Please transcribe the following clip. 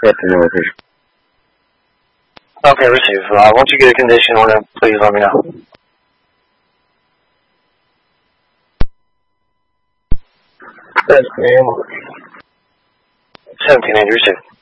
Afternoon, receive. Okay, receive. Once you get a condition order, please let me know. Yes, ma'am. 1780, receive.